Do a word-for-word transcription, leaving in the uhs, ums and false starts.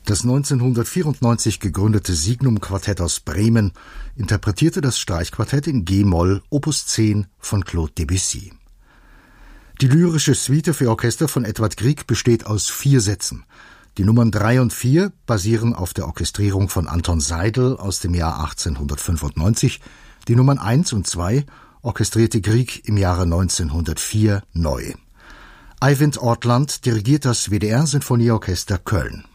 Das neunzehnhundertvierundneunzig gegründete Signum-Quartett aus Bremen interpretierte das Streichquartett in G-Moll Opus zehn von Claude Debussy. Die lyrische Suite für Orchester von Edvard Grieg besteht aus vier Sätzen. Die Nummern drei und vier basieren auf der Orchestrierung von Anton Seidl aus dem Jahr achtzehnhundertfünfundneunzig. Die Nummern eins und zwei orchestrierte Grieg im Jahre neunzehnhundertvier neu. Eivind Ortland dirigiert das W D R-Sinfonieorchester Köln.